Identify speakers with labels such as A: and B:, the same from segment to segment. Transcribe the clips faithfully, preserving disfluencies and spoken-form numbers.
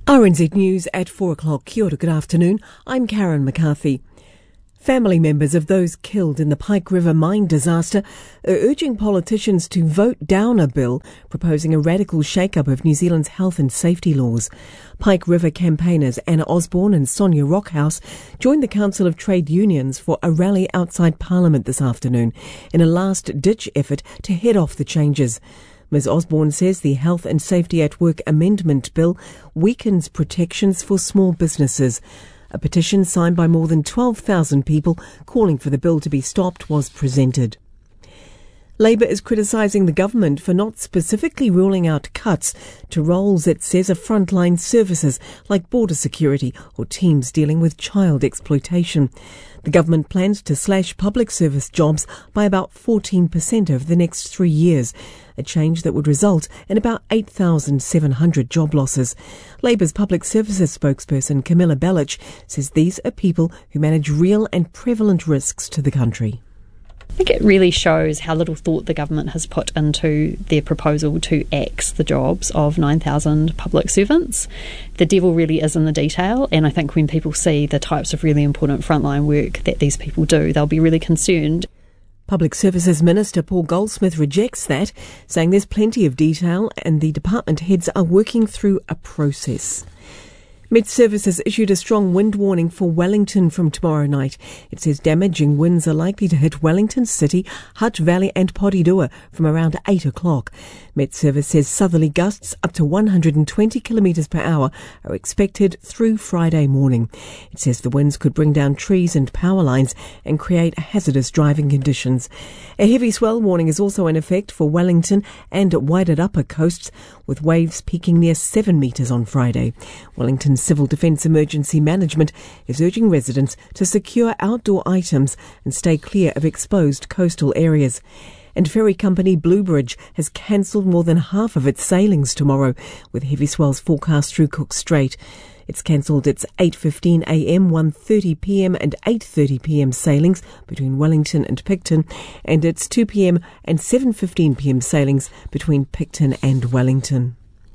A: R N Z News at four o'clock. Kia ora, good afternoon. I'm Karen McCarthy. Family members of those killed in the Pike River mine disaster are urging politicians to vote down a bill proposing a radical shake-up of New Zealand's health and safety laws. Pike River campaigners Anna Osborne and Sonia Rockhouse joined the Council of Trade Unions for a rally outside Parliament this afternoon in a last-ditch effort to head off the changes. Miz Osborne says the Health and Safety at Work Amendment Bill weakens protections for small businesses. A petition signed by more than twelve thousand people calling for the bill to be stopped was presented. Labour is criticising the government for not specifically ruling out cuts to roles it says are frontline services like border security or teams dealing with child exploitation. The government plans to slash public service jobs by about fourteen percent over the next three years, a change that would result in about eight thousand seven hundred job losses. Labour's public services spokesperson Camilla Bellich says these are people who manage real and prevalent risks to the country.
B: I think it really shows how little thought the government has put into their proposal to axe the jobs of nine thousand public servants. The devil really is in the detail, and I think when people see the types of really important frontline work that these people do, they'll be really concerned.
A: Public Services Minister Paul Goldsmith rejects that, saying there's plenty of detail and the department heads are working through a process. Met Services issued a strong wind warning for Wellington from tomorrow night. It says damaging winds are likely to hit Wellington City, Hutt Valley and Porirua from around eight o'clock. Met Service says southerly gusts up to one hundred twenty kilometres per hour are expected through Friday morning. It says the winds could bring down trees and power lines and create hazardous driving conditions. A heavy swell warning is also in effect for Wellington and Wairarapa coasts, with waves peaking near seven metres on Friday. Wellington Civil Defence Emergency Management is urging residents to secure outdoor items and stay clear of exposed coastal areas. And ferry company Bluebridge has cancelled more than half of its sailings tomorrow, with heavy swells forecast through Cook Strait. It's cancelled its eight fifteen a m, one thirty p m and eight thirty p m sailings between Wellington and Picton, and its two p m and seven fifteen p m sailings between Picton and Wellington.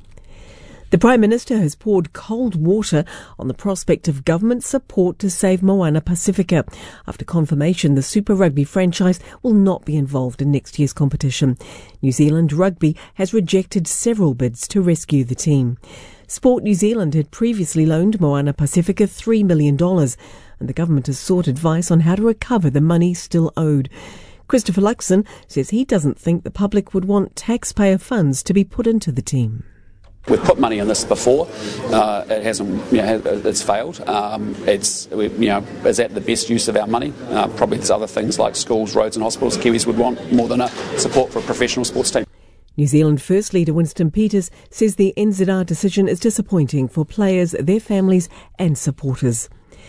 A: The Prime Minister has poured cold water on the prospect of government support to save Moana Pacifica after confirmation the Super Rugby franchise will not be involved in next year's competition. New Zealand Rugby has rejected several bids to rescue the team. Sport New Zealand had previously loaned Moana Pacifica three million dollars, and the government has sought advice on how to recover the money still owed. Christopher Luxon says he doesn't think the public would want taxpayer funds to be put into the team.
C: We've put money in this before. Uh, it hasn't, you know, it's failed. Um, it's, you know, is that the best use of our money? Uh, probably there's other things like schools, roads and hospitals Kiwis would want more than a support for a professional sports team.
A: New Zealand First Leader Winston Peters says the N Z R decision is disappointing for players, their families and supporters.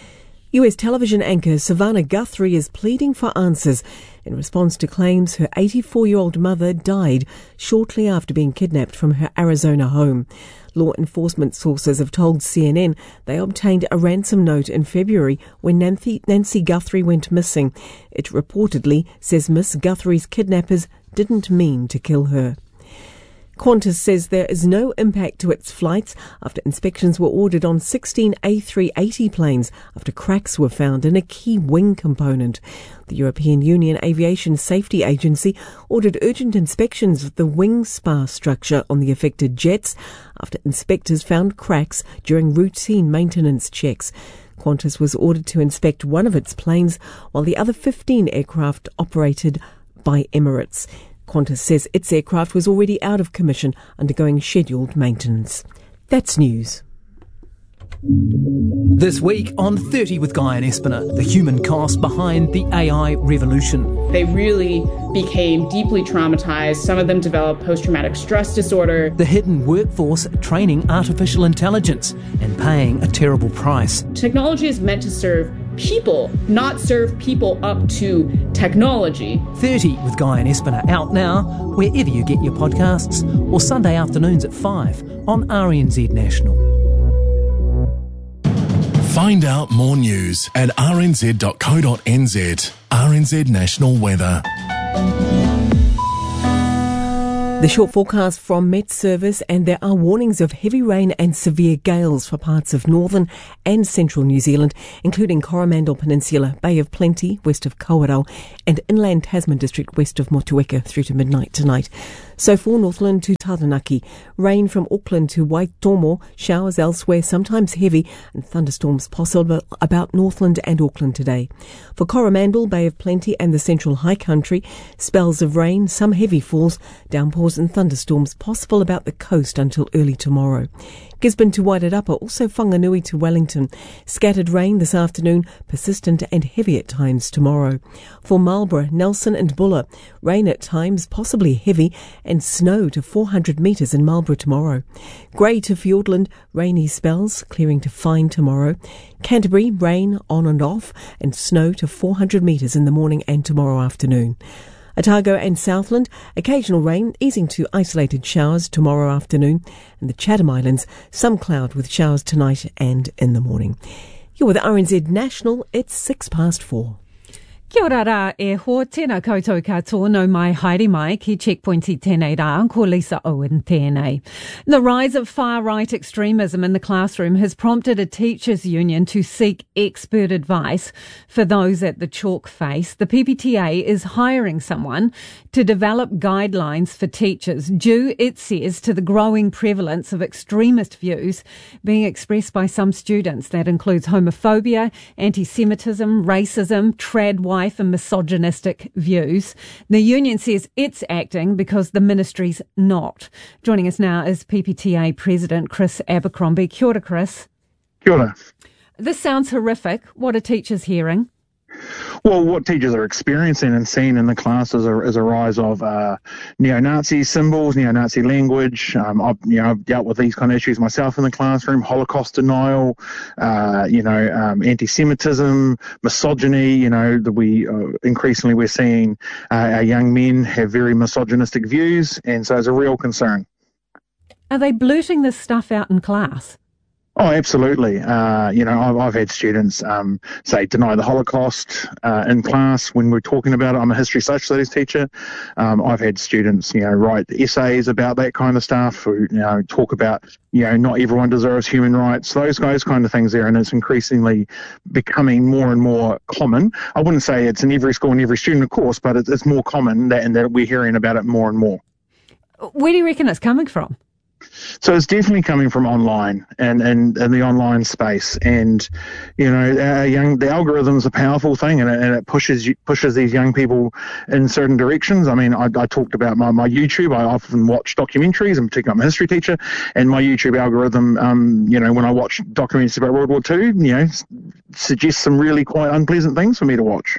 A: U S television anchor Savannah Guthrie is pleading for answers in response to claims her eighty-four-year-old mother died shortly after being kidnapped from her Arizona home. Law enforcement sources have told C N N they obtained a ransom note in February when Nancy, Nancy Guthrie went missing. It reportedly says Miss Guthrie's kidnappers didn't mean to kill her. Qantas says there is no impact to its flights after inspections were ordered on sixteen A three eighty planes after cracks were found in a key wing component. The European Union Aviation Safety Agency ordered urgent inspections of the wing spar structure on the affected jets after inspectors found cracks during routine maintenance checks. Qantas was ordered to inspect one of its planes while the other fifteen aircraft operated by Emirates. Qantas says its aircraft was already out of commission, undergoing scheduled maintenance. That's news.
D: This week on thirty with Guy and Espiner, the human cost behind the A I revolution.
E: They really became deeply traumatized. Some of them developed post-traumatic stress disorder.
D: The hidden workforce training artificial intelligence and paying a terrible price.
E: Technology is meant to serve people, not serve people up to technology.
D: thirty with Guy and Espiner, out now wherever you get your podcasts, or Sunday afternoons at five on R N Z National.
F: Find out more news at r n z dot co dot n z. R N Z National Weather.
A: The short forecast from Met Service, and there are warnings of heavy rain and severe gales for parts of northern and central New Zealand, including Coromandel Peninsula, Bay of Plenty west of Kawerau, and inland Tasman district west of Motueka through to midnight tonight. So for Northland to Taranaki, rain from Auckland to Waitomo, showers elsewhere, sometimes heavy, and thunderstorms possible about Northland and Auckland today. For Coromandel, Bay of Plenty and the central high country, spells of rain, some heavy falls, downpours and thunderstorms possible about the coast until early tomorrow. Gisborne to Wairarapa, also Whanganui to Wellington. Scattered rain this afternoon, persistent and heavy at times tomorrow. For Marlborough, Nelson and Buller, rain at times, possibly heavy, and snow to four hundred metres in Marlborough tomorrow. Grey to Fiordland, rainy spells, clearing to fine tomorrow. Canterbury, rain on and off, and snow to four hundred metres in the morning and tomorrow afternoon. Otago and Southland, occasional rain, easing to isolated showers tomorrow afternoon. And the Chatham Islands, some cloud with showers tonight and in the morning. You're with R N Z National, it's six past four.
G: Kia ora rā e ho, tēnā koutou katoa no mai haere mai ki Checkpoint i tēnei rā, ko Lisa Owen tēnei. The rise of far-right extremism in the classroom has prompted a teachers' union to seek expert advice for those at the chalk face. The P P T A is hiring someone to develop guidelines for teachers due, it says, to the growing prevalence of extremist views being expressed by some students. That includes homophobia, anti-Semitism, racism, trad wife and misogynistic views. The union says it's acting because the ministry's not. Joining us now is P P T A President Chris Abercrombie. Kia ora, Chris.
H: Kia ora.
G: This sounds horrific. What are teachers hearing?
H: Well, what teachers are experiencing and seeing in the class is a, is a rise of uh, neo-Nazi symbols, neo-Nazi language. Um, I've, you know, I've dealt with these kind of issues myself in the classroom: Holocaust denial, uh, you know, um, anti-Semitism, misogyny. You know, that we uh, increasingly we're seeing uh, our young men have very misogynistic views, and so it's a real concern.
G: Are they blurting this stuff out in class?
H: Oh, absolutely. Uh, you know, I've, I've had students, um, say, deny the Holocaust uh, in class when we're talking about it. I'm a history social studies teacher. Um, I've had students, you know, write essays about that kind of stuff, who, you know, talk about, you know, not everyone deserves human rights, those, those kind of things there, and it's increasingly becoming more and more common. I wouldn't say it's in every school and every student, of course, but it's, it's more common that, and that we're hearing about it more and more.
G: Where do you reckon it's coming from?
H: So it's definitely coming from online and, and, and the online space. And, you know, our young, the algorithm's a powerful thing, and it, and it pushes pushes these young people in certain directions. I mean, I, I talked about my, my YouTube. I often watch documentaries, in particular I'm a history teacher, and my YouTube algorithm, um, you know, when I watch documentaries about World War Two, you know, suggests some really quite unpleasant things for me to watch.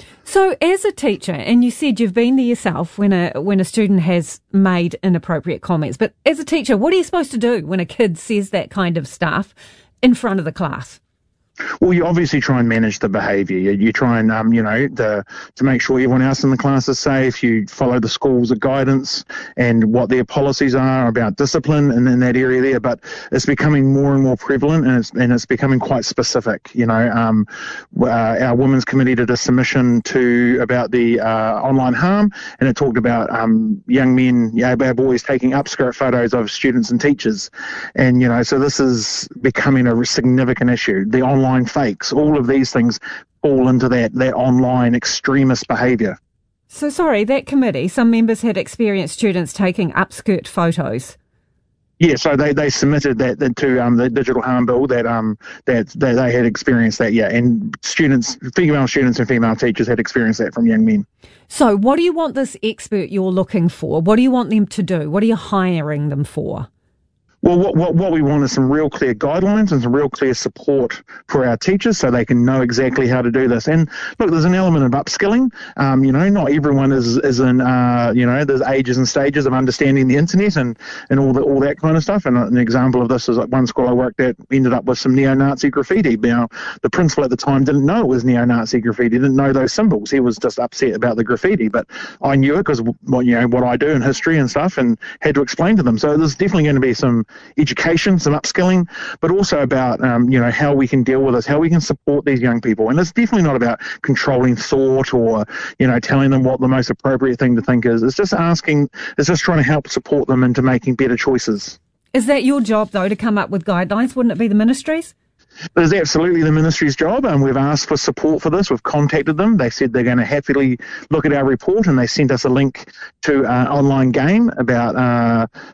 G: So as a teacher, and you said you've been there yourself when a when a student has made inappropriate comments, but as a teacher, what are you supposed to do when a kid says that kind of stuff in front of the class?
H: Well, you obviously try and manage the behaviour. You, you try and, um, you know, the, to make sure everyone else in the class is safe. You follow the school's guidance and what their policies are about discipline and in that area there. But it's becoming more and more prevalent, and it's and it's becoming quite specific. You know, um, uh, our Women's Committee did a submission to about the uh, online harm, and it talked about um, young men, yeah, our boys taking upskirt photos of students and teachers, and you know, so this is becoming a significant issue. The online Online fakes, all of these things fall into that, that online extremist behaviour.
G: So, sorry, that committee, some members had experienced students taking upskirt photos.
H: Yeah, so they, they submitted that, that to um, the digital harm bill that um that, that they had experienced that, yeah, and students, female students and female teachers had experienced that from young men.
G: So, what do you want this expert you're looking for? What do you want them to do? What are you hiring them for?
H: Well, what, what what we want is some real clear guidelines and some real clear support for our teachers so they can know exactly how to do this. And look, there's an element of upskilling. Um, you know, not everyone is is in, uh, you know, there's ages and stages of understanding the internet and, and all the, all that kind of stuff. And an example of this is like one school I worked at ended up with some neo-Nazi graffiti. Now, the principal at the time didn't know it was neo-Nazi graffiti, didn't know those symbols. He was just upset about the graffiti. But I knew it because, well, you know, what I do in history and stuff, and had to explain to them. So there's definitely going to be some education, some upskilling, but also about, um, you know, how we can deal with this, how we can support these young people. And it's definitely not about controlling thought or, you know, telling them what the most appropriate thing to think is. It's just asking, it's just trying to help support them into making better choices.
G: Is that your job, though, to come up with guidelines? Wouldn't it be the ministry's?
H: It is absolutely the ministry's job, and we've asked for support for this. We've contacted them. They said they're going to happily look at our report, and they sent us a link to an online game about uh,